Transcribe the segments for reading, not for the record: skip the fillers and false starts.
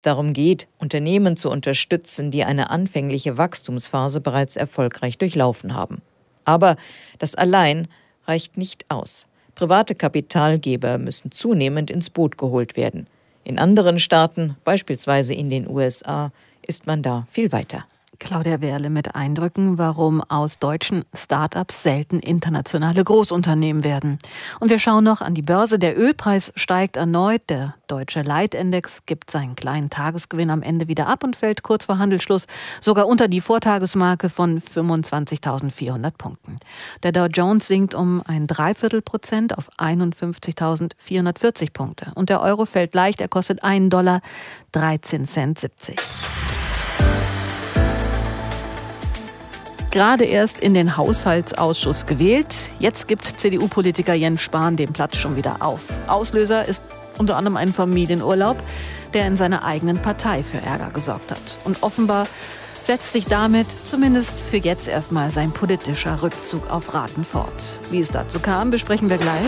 darum geht, Unternehmen zu unterstützen, die eine anfängliche Wachstumsphase bereits erfolgreich durchlaufen haben. Aber das allein reicht nicht aus. Private Kapitalgeber müssen zunehmend ins Boot geholt werden. In anderen Staaten, beispielsweise in den USA, ist man da viel weiter. Claudia Wehrle mit Eindrücken, warum aus deutschen Start-ups selten internationale Großunternehmen werden. Und wir schauen noch an die Börse. Der Ölpreis steigt erneut. Der deutsche Leitindex gibt seinen kleinen Tagesgewinn am Ende wieder ab und fällt kurz vor Handelsschluss sogar unter die Vortagesmarke von 25.400 Punkten. Der Dow Jones sinkt um 0,75% auf 51.440 Punkte. Und der Euro fällt leicht, er kostet $1,13,70. Gerade erst in den Haushaltsausschuss gewählt. Jetzt gibt CDU-Politiker Jens Spahn den Platz schon wieder auf. Auslöser ist unter anderem ein Familienurlaub, der in seiner eigenen Partei für Ärger gesorgt hat. Und offenbar setzt sich damit zumindest für jetzt erstmal sein politischer Rückzug auf Raten fort. Wie es dazu kam, besprechen wir gleich.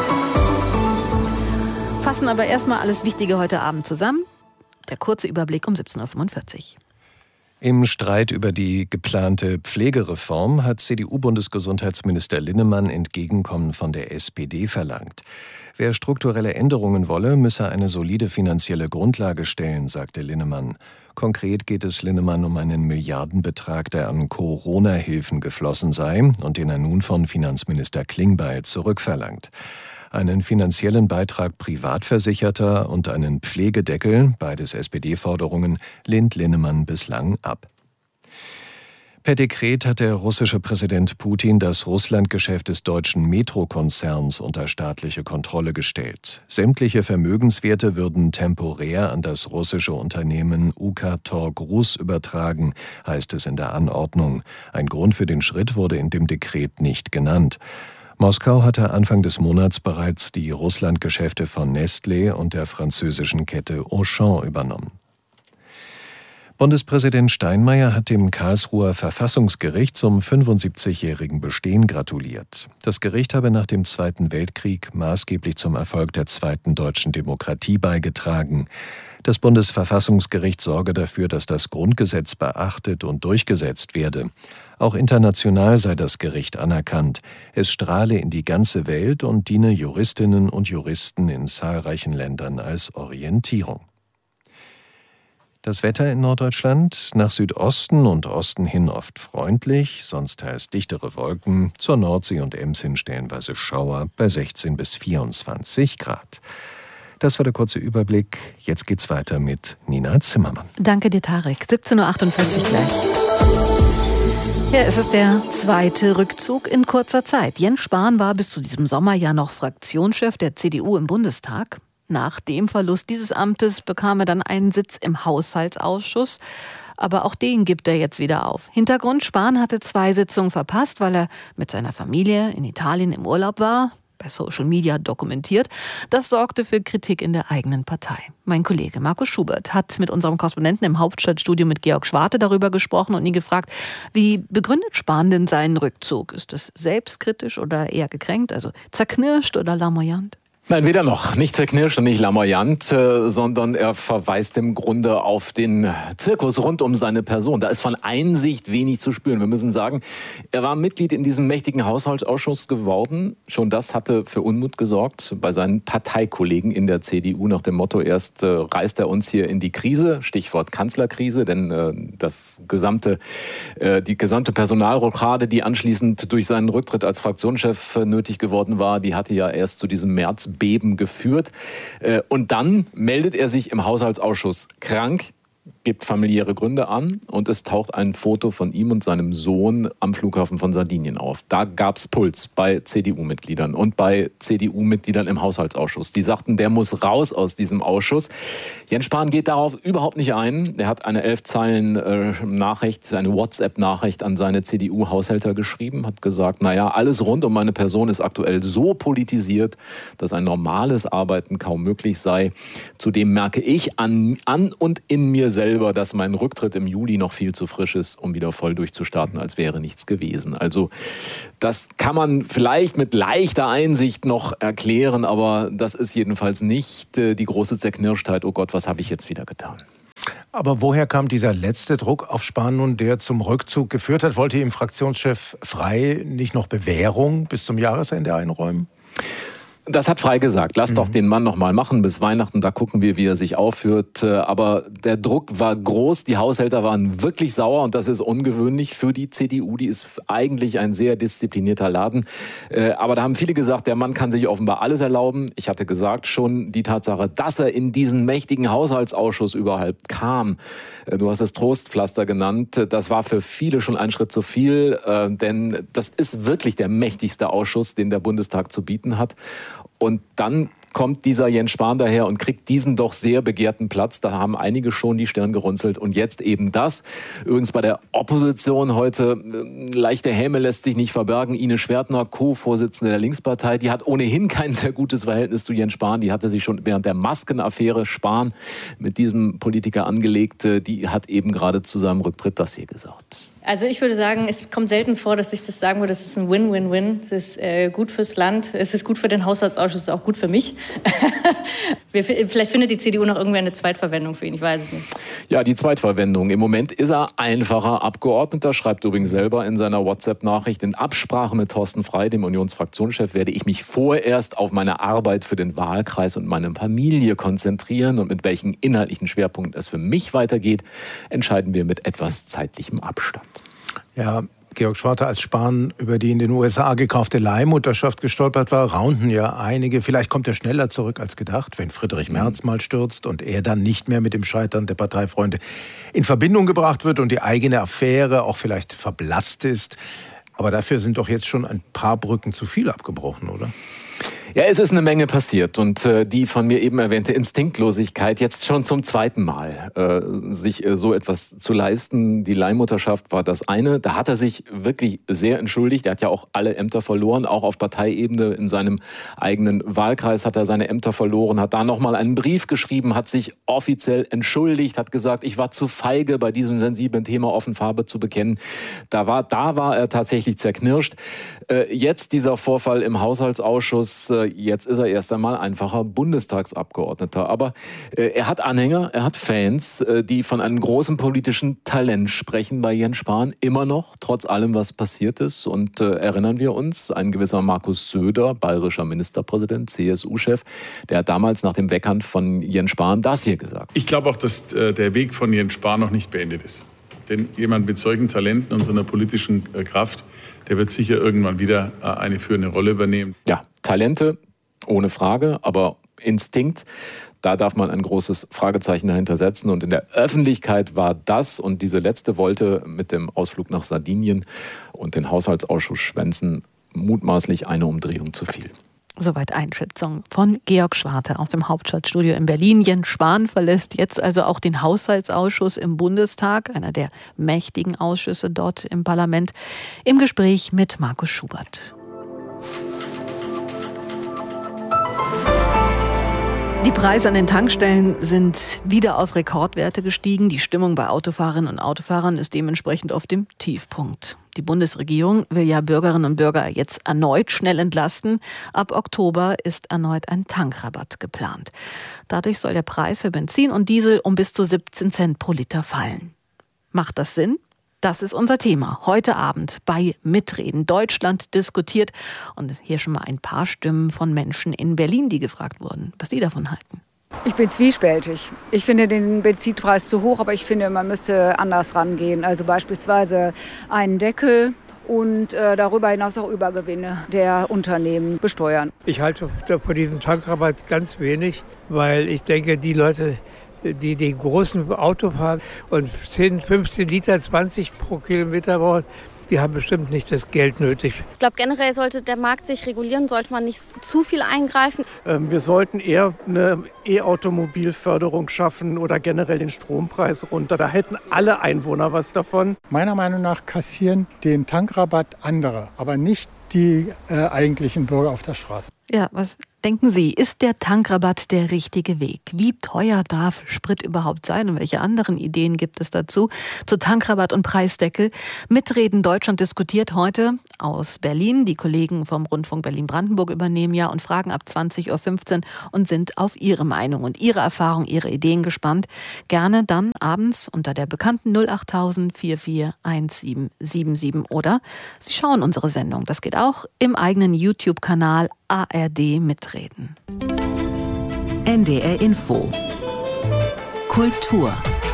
Fassen aber erstmal alles Wichtige heute Abend zusammen. Der kurze Überblick um 17.45 Uhr. Im Streit über die geplante Pflegereform hat CDU-Bundesgesundheitsminister Linnemann Entgegenkommen von der SPD verlangt. Wer strukturelle Änderungen wolle, müsse eine solide finanzielle Grundlage stellen, sagte Linnemann. Konkret geht es Linnemann um einen Milliardenbetrag, der an Corona-Hilfen geflossen sei und den er nun von Finanzminister Klingbeil zurückverlangt. Einen finanziellen Beitrag Privatversicherter und einen Pflegedeckel, beides SPD-Forderungen, lehnt Linnemann bislang ab. Per Dekret hat der russische Präsident Putin das Russlandgeschäft des deutschen Metro-Konzerns unter staatliche Kontrolle gestellt. Sämtliche Vermögenswerte würden temporär an das russische Unternehmen Ukrtorg Rus übertragen, heißt es in der Anordnung. Ein Grund für den Schritt wurde in dem Dekret nicht genannt. Moskau hatte Anfang des Monats bereits die Russlandgeschäfte von Nestlé und der französischen Kette Auchan übernommen. Bundespräsident Steinmeier hat dem Karlsruher Verfassungsgericht zum 75-jährigen Bestehen gratuliert. Das Gericht habe nach dem Zweiten Weltkrieg maßgeblich zum Erfolg der zweiten deutschen Demokratie beigetragen. Das Bundesverfassungsgericht sorge dafür, dass das Grundgesetz beachtet und durchgesetzt werde. Auch international sei das Gericht anerkannt. Es strahle in die ganze Welt und diene Juristinnen und Juristen in zahlreichen Ländern als Orientierung. Das Wetter in Norddeutschland: nach Südosten und Osten hin oft freundlich, sonst teils dichtere Wolken, zur Nordsee und Ems hin stellenweise Schauer bei 16 bis 24 Grad. Das war der kurze Überblick. Jetzt geht's weiter mit Nina Zimmermann. Danke dir, Tarek. 17.48 Uhr gleich. Ja, es ist der zweite Rückzug in kurzer Zeit. Jens Spahn war bis zu diesem Sommer ja noch Fraktionschef der CDU im Bundestag. Nach dem Verlust dieses Amtes bekam er dann einen Sitz im Haushaltsausschuss. Aber auch den gibt er jetzt wieder auf. Hintergrund: Spahn hatte 2 Sitzungen verpasst, weil er mit seiner Familie in Italien im Urlaub war. Bei Social Media dokumentiert. Das sorgte für Kritik in der eigenen Partei. Mein Kollege Markus Schubert hat mit unserem Korrespondenten im Hauptstadtstudio mit Georg Schwarte darüber gesprochen und ihn gefragt, wie begründet Spahn denn seinen Rückzug? Ist es selbstkritisch oder eher gekränkt, also zerknirscht oder larmoyant? Nein, weder noch. Nicht zerknirscht und nicht larmoyant, sondern er verweist im Grunde auf den Zirkus rund um seine Person. Da ist von Einsicht wenig zu spüren. Wir müssen sagen, er war Mitglied in diesem mächtigen Haushaltsausschuss geworden. Schon das hatte für Unmut gesorgt bei seinen Parteikollegen in der CDU nach dem Motto, erst reißt er uns hier in die Krise, Stichwort Kanzlerkrise, denn die gesamte Personalrochade, die anschließend durch seinen Rücktritt als Fraktionschef nötig geworden war, die hatte ja erst zu diesem Märzbeben geführt. Und dann meldet er sich im Haushaltsausschuss krank, gibt familiäre Gründe an und es taucht ein Foto von ihm und seinem Sohn am Flughafen von Sardinien auf. Da gab es Puls bei CDU-Mitgliedern und bei CDU-Mitgliedern im Haushaltsausschuss. Die sagten, der muss raus aus diesem Ausschuss. Jens Spahn geht darauf überhaupt nicht ein. Er hat eine 11 Zeilen Nachricht, eine WhatsApp-Nachricht an seine CDU-Haushälter geschrieben, hat gesagt, naja, alles rund um meine Person ist aktuell so politisiert, dass ein normales Arbeiten kaum möglich sei. Zudem merke ich an und in mir selber, dass mein Rücktritt im Juli noch viel zu frisch ist, um wieder voll durchzustarten, als wäre nichts gewesen. Also das kann man vielleicht mit leichter Einsicht noch erklären, aber das ist jedenfalls nicht die große Zerknirschtheit, oh Gott, was habe ich jetzt wieder getan. Aber woher kam dieser letzte Druck auf Spahn nun, der zum Rückzug geführt hat? Wollte ihm Fraktionschef Frey nicht noch Bewährung bis zum Jahresende einräumen? Das hat Frey gesagt. Lass doch den Mann noch mal machen bis Weihnachten. Da gucken wir, wie er sich aufführt. Aber der Druck war groß. Die Haushälter waren wirklich sauer. Und das ist ungewöhnlich für die CDU. Die ist eigentlich ein sehr disziplinierter Laden. Aber da haben viele gesagt, der Mann kann sich offenbar alles erlauben. Ich hatte gesagt schon, die Tatsache, dass er in diesen mächtigen Haushaltsausschuss überhaupt kam. Du hast es Trostpflaster genannt. Das war für viele schon ein Schritt zu viel. Denn das ist wirklich der mächtigste Ausschuss, den der Bundestag zu bieten hat. Und dann kommt dieser Jens Spahn daher und kriegt diesen doch sehr begehrten Platz. Da haben einige schon die Stirn gerunzelt. Und jetzt eben das. Übrigens bei der Opposition heute, leichte Häme lässt sich nicht verbergen. Ine Schwertner, Co-Vorsitzende der Linkspartei, die hat ohnehin kein sehr gutes Verhältnis zu Jens Spahn. Die hatte sich schon während der Maskenaffäre Spahn mit diesem Politiker angelegt. Die hat eben gerade zu seinem Rücktritt das hier gesagt. Also ich würde sagen, es kommt selten vor, dass ich das sagen würde, es ist ein Win-Win-Win. Es ist gut fürs Land, es ist gut für den Haushaltsausschuss, es ist auch gut für mich. Vielleicht findet die CDU noch irgendwer eine Zweitverwendung für ihn, ich weiß es nicht. Ja, die Zweitverwendung. Im Moment ist er einfacher Abgeordneter, schreibt übrigens selber in seiner WhatsApp-Nachricht. In Absprache mit Thorsten Frey, dem Unionsfraktionschef, werde ich mich vorerst auf meine Arbeit für den Wahlkreis und meine Familie konzentrieren. Und mit welchen inhaltlichen Schwerpunkten es für mich weitergeht, entscheiden wir mit etwas zeitlichem Abstand. Ja, Georg Schwarte, als Spahn über die in den USA gekaufte Leihmutterschaft gestolpert war, raunten ja einige. Vielleicht kommt er schneller zurück als gedacht, wenn Friedrich Merz mal stürzt und er dann nicht mehr mit dem Scheitern der Parteifreunde in Verbindung gebracht wird und die eigene Affäre auch vielleicht verblasst ist. Aber dafür sind doch jetzt schon ein paar Brücken zu viel abgebrochen, oder? Ja, es ist eine Menge passiert und die von mir eben erwähnte Instinktlosigkeit jetzt schon zum zweiten Mal, sich so etwas zu leisten. Die Leihmutterschaft war das eine. Da hat er sich wirklich sehr entschuldigt. Er hat ja auch alle Ämter verloren, auch auf Parteiebene. In seinem eigenen Wahlkreis hat er seine Ämter verloren, hat da nochmal einen Brief geschrieben, hat sich offiziell entschuldigt, hat gesagt, ich war zu feige, bei diesem sensiblen Thema offen Farbe zu bekennen. Da war er tatsächlich zerknirscht. Jetzt dieser Vorfall im Haushaltsausschuss, jetzt ist er erst einmal einfacher Bundestagsabgeordneter. Aber er hat Anhänger, er hat Fans, die von einem großen politischen Talent sprechen bei Jens Spahn. Immer noch, trotz allem, was passiert ist. Und erinnern wir uns, ein gewisser Markus Söder, bayerischer Ministerpräsident, CSU-Chef, der hat damals nach dem Weckhand von Jens Spahn das hier gesagt. Ich glaube auch, dass der Weg von Jens Spahn noch nicht beendet ist. Denn jemand mit solchen Talenten und so einer politischen Kraft, der wird sicher irgendwann wieder eine führende Rolle übernehmen. Ja, Talente, ohne Frage, aber Instinkt, da darf man ein großes Fragezeichen dahinter setzen. Und in der Öffentlichkeit war das und diese letzte Wolte mit dem Ausflug nach Sardinien und den Haushaltsausschuss schwänzen mutmaßlich eine Umdrehung zu viel. Soweit Einschätzung von Georg Schwarte aus dem Hauptstadtstudio in Berlin. Jens Spahn verlässt jetzt also auch den Haushaltsausschuss im Bundestag, einer der mächtigen Ausschüsse dort im Parlament, im Gespräch mit Markus Schubert. Die Preise an den Tankstellen sind wieder auf Rekordwerte gestiegen. Die Stimmung bei Autofahrerinnen und Autofahrern ist dementsprechend auf dem Tiefpunkt. Die Bundesregierung will ja Bürgerinnen und Bürger jetzt erneut schnell entlasten. Ab Oktober ist erneut ein Tankrabatt geplant. Dadurch soll der Preis für Benzin und Diesel um bis zu 17 Cent pro Liter fallen. Macht das Sinn? Das ist unser Thema heute Abend bei Mitreden. Deutschland diskutiert. Und hier schon mal ein paar Stimmen von Menschen in Berlin, die gefragt wurden, was sie davon halten. Ich bin zwiespältig. Ich finde den Benzinpreis zu hoch, aber ich finde, man müsste anders rangehen. Also beispielsweise einen Deckel und darüber hinaus auch Übergewinne der Unternehmen besteuern. Ich halte von diesem Tankrabatt ganz wenig, weil ich denke, die Leute, die den großen Auto fahren und 10, 15 Liter, 20 pro Kilometer brauchen, die haben bestimmt nicht das Geld nötig. Ich glaube, generell sollte der Markt sich regulieren, sollte man nicht zu viel eingreifen. Wir sollten eher eine E-Automobilförderung schaffen oder generell den Strompreis runter. Da hätten alle Einwohner was davon. Meiner Meinung nach kassieren den Tankrabatt andere, aber nicht die eigentlichen Bürger auf der Straße. Ja, was Denken Sie, ist der Tankrabatt der richtige Weg? Wie teuer darf Sprit überhaupt sein und welche anderen Ideen gibt es dazu? Zu Tankrabatt und Preisdeckel. Mitreden Deutschland diskutiert heute aus Berlin. Die Kollegen vom Rundfunk Berlin-Brandenburg übernehmen und fragen ab 20.15 Uhr und sind auf Ihre Meinung und Ihre Erfahrung, Ihre Ideen gespannt. Gerne dann abends unter der bekannten 08000 441777 oder Sie schauen unsere Sendung. Das geht auch im eigenen YouTube-Kanal ARD mitreden. NDR Info. Kultur.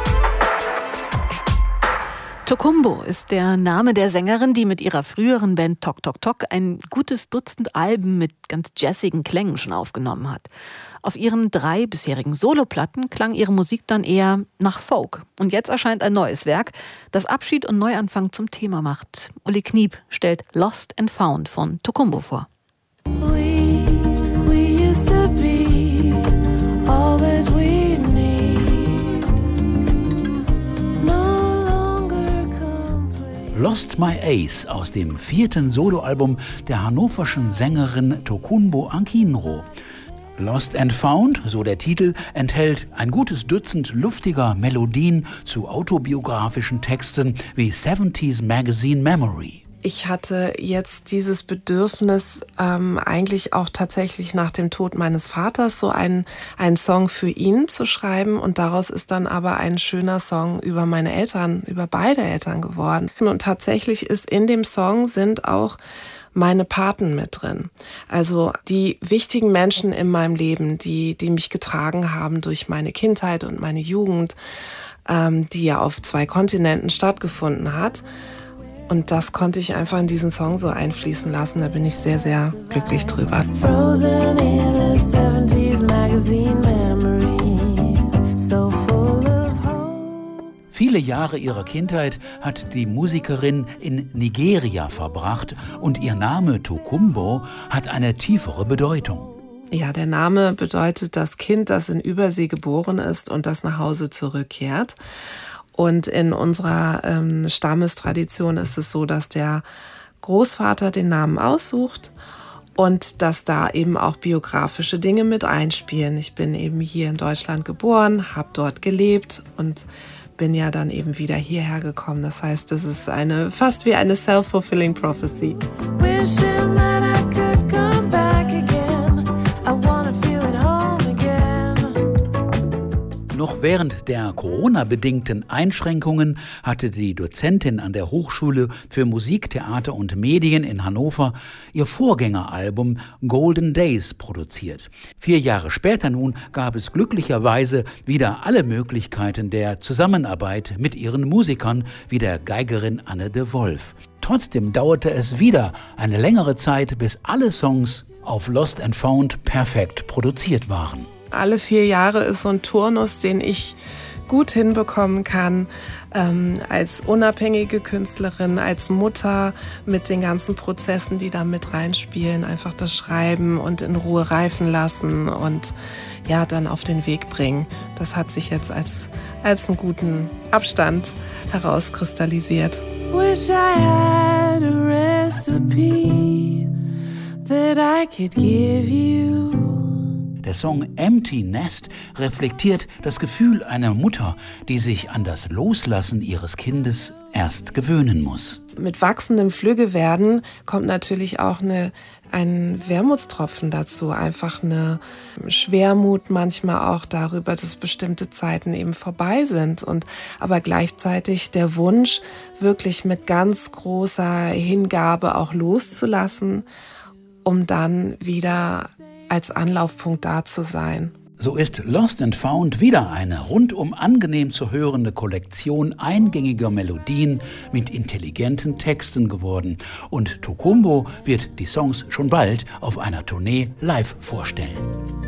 Tokumbo ist der Name der Sängerin, die mit ihrer früheren Band Tok Tok Tok ein gutes Dutzend Alben mit ganz jazzigen Klängen schon aufgenommen hat. Auf ihren 3 bisherigen Soloplatten klang ihre Musik dann eher nach Folk. Und jetzt erscheint ein neues Werk, das Abschied und Neuanfang zum Thema macht. Uli Kniep stellt Lost and Found von Tokumbo vor. Lost My Ace aus dem 4. Soloalbum der hannoverschen Sängerin Tokumbo Akinro. Lost and Found, so der Titel, enthält ein gutes Dutzend luftiger Melodien zu autobiografischen Texten wie 70s Magazine Memory. Ich hatte jetzt dieses Bedürfnis, eigentlich auch tatsächlich nach dem Tod meines Vaters so einen Song für ihn zu schreiben. Und daraus ist dann aber ein schöner Song über meine Eltern, über beide Eltern geworden. Und tatsächlich ist in dem Song sind auch meine Paten mit drin. Also die wichtigen Menschen in meinem Leben, die mich getragen haben durch meine Kindheit und meine Jugend, die ja auf 2 Kontinenten stattgefunden hat. Und das konnte ich einfach in diesen Song so einfließen lassen. Da bin ich sehr, sehr glücklich drüber. Frozen in a 70s magazine memory, so full of hope. Viele Jahre ihrer Kindheit hat die Musikerin in Nigeria verbracht und ihr Name Tokumbo hat eine tiefere Bedeutung. Ja, der Name bedeutet das Kind, das in Übersee geboren ist und das nach Hause zurückkehrt. Und in unserer Stammestradition ist es so, dass der Großvater den Namen aussucht und dass da eben auch biografische Dinge mit einspielen. Ich bin eben hier in Deutschland geboren, habe dort gelebt und bin ja dann eben wieder hierher gekommen. Das heißt, es ist fast wie eine self-fulfilling prophecy. Wishing that I could come back again. I wanna feel at home again. Noch während der Corona-bedingten Einschränkungen hatte die Dozentin an der Hochschule für Musik, Theater und Medien in Hannover ihr Vorgängeralbum Golden Days produziert. 4 Jahre später nun gab es glücklicherweise wieder alle Möglichkeiten der Zusammenarbeit mit ihren Musikern, wie der Geigerin Anne de Wolf. Trotzdem dauerte es wieder eine längere Zeit, bis alle Songs auf Lost and Found perfekt produziert waren. Alle 4 Jahre ist so ein Turnus, den ich gut hinbekommen kann, als unabhängige Künstlerin, als Mutter mit den ganzen Prozessen, die da mit reinspielen, einfach das Schreiben und in Ruhe reifen lassen und ja, dann auf den Weg bringen. Das hat sich jetzt als einen guten Abstand herauskristallisiert. Wish I had a recipe that I could give you. Der Song Empty Nest reflektiert das Gefühl einer Mutter, die sich an das Loslassen ihres Kindes erst gewöhnen muss. Mit wachsendem Flüggewerden kommt natürlich auch ein Wermutstropfen dazu, einfach eine Schwermut manchmal auch darüber, dass bestimmte Zeiten eben vorbei sind aber gleichzeitig der Wunsch, wirklich mit ganz großer Hingabe auch loszulassen, um dann wieder als Anlaufpunkt da zu sein. So ist Lost and Found wieder eine rundum angenehm zu hörende Kollektion eingängiger Melodien mit intelligenten Texten geworden. Und Tokumbo wird die Songs schon bald auf einer Tournee live vorstellen.